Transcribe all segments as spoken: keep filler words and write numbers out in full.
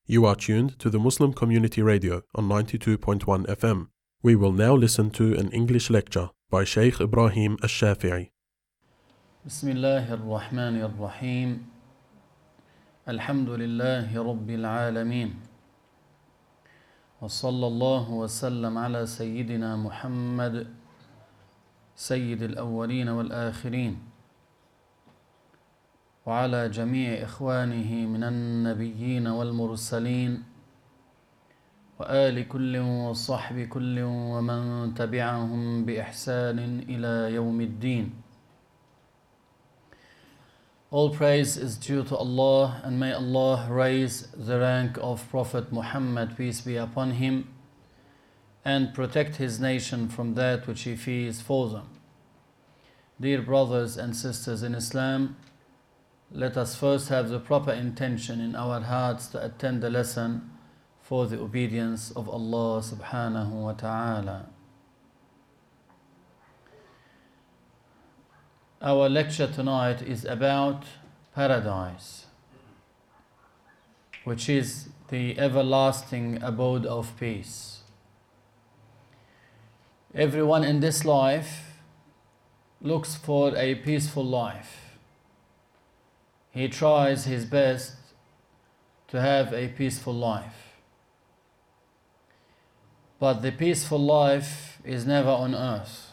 You are tuned to the Muslim Community Radio on ninety-two point one F M. We will now listen to an English lecture by Shaykh Ibrahim Al-Shafi'i. Bismillahir Rahmanir Rahim. Alhamdulillahi Rabbil Alameen. Wa sallallahu wa sallam ala Sayyidina Muhammad, Sayyid al-Awwaleen wal-Akhirin. وعلى جميع إخوانه من النبيين والمرسلين وآل كل وصحب كل ومن تبعهم بإحسان إلى يوم الدين. All praise is due to Allah, and may Allah raise the rank of Prophet Muhammad, peace be upon him, and protect his nation from that which he fears for them. Dear brothers and sisters in Islam, let us first have the proper intention in our hearts to attend the lesson for the obedience of Allah subhanahu wa ta'ala. Our lecture tonight is about paradise, which is the everlasting abode of peace. Everyone in this life looks for a peaceful life. He tries his best to have a peaceful life. But the peaceful life is never on earth.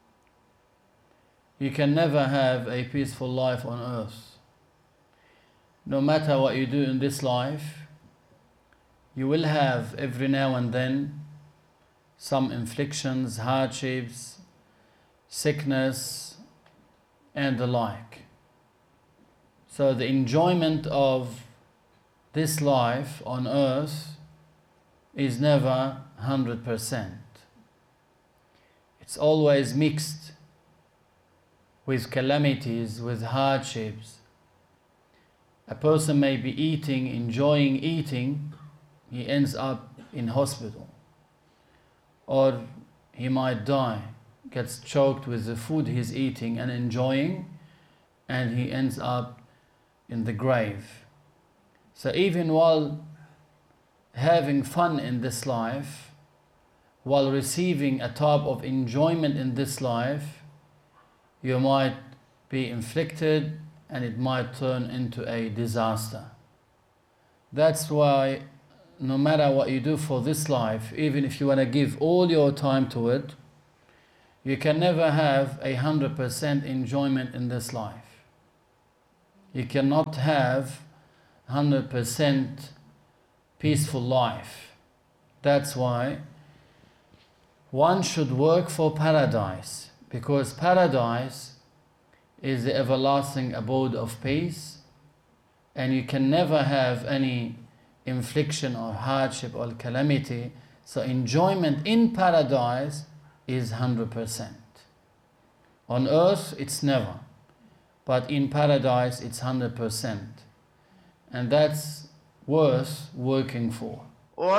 You can never have a peaceful life on earth. No matter what you do in this life, you will have every now and then some inflictions, hardships, sickness, and the like. So the enjoyment of this life on earth is never one hundred percent. It's always mixed with calamities, with hardships. A person may be eating, enjoying eating, he ends up in hospital. Or he might die, gets choked with the food he's eating and enjoying, and he ends up in the grave. So even while having fun in this life, while receiving a type of enjoyment in this life, you might be inflicted and it might turn into a disaster. That's why no matter what you do for this life, even if you want to give all your time to it, you can never have a hundred percent enjoyment in this life. You cannot have one hundred percent peaceful life. That's why one should work for paradise, because paradise is the everlasting abode of peace, and you can never have any infliction or hardship or calamity. So enjoyment in paradise is one hundred percent. On earth it's never. But in paradise, it's one hundred percent. And that's worth working for.